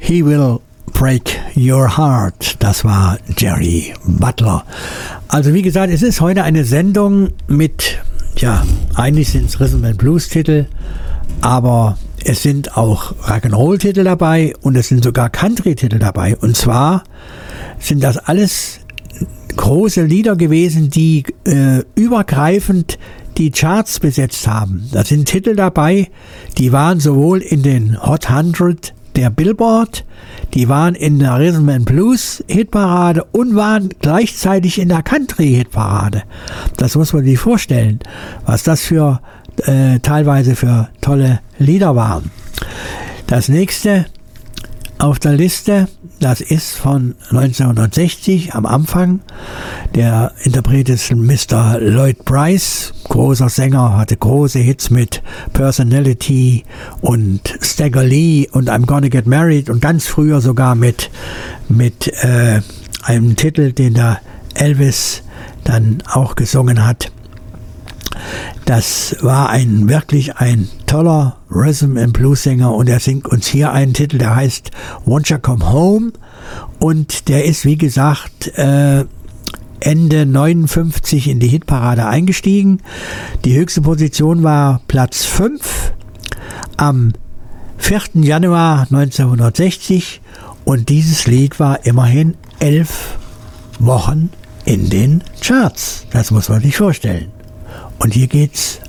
He Will Break Your Heart. Das war Jerry Butler. Also wie gesagt, es ist heute eine Sendung mit, ja, eigentlich sind es Rhythm and Blues Titel, aber es sind auch Rock'n'Roll Titel dabei und es sind sogar Country Titel dabei. Und zwar sind das alles große Lieder gewesen, die übergreifend die Charts besetzt haben. Da sind Titel dabei, die waren sowohl in den Hot 100 der Billboard, die waren in der Rhythm and Blues Hitparade und waren gleichzeitig in der Country Hitparade. Das muss man sich vorstellen, was das für teilweise für tolle Lieder waren. Das nächste auf der Liste, das ist von 1960 am Anfang. Der Interpret ist Mr. Lloyd Price, großer Sänger, hatte große Hits mit Personality und Stagger Lee und I'm Gonna Get Married und ganz früher sogar mit einem Titel, den der Elvis dann auch gesungen hat. Das war wirklich ein toller Rhythm and Blues Sänger und er singt uns hier einen Titel, der heißt Won't You Come Home und der ist wie gesagt Ende 59 in die Hitparade eingestiegen. Die höchste Position war Platz 5 am 4. Januar 1960 und dieses Lied war immerhin 11 Wochen in den Charts. Das muss man sich vorstellen. Und hier geht's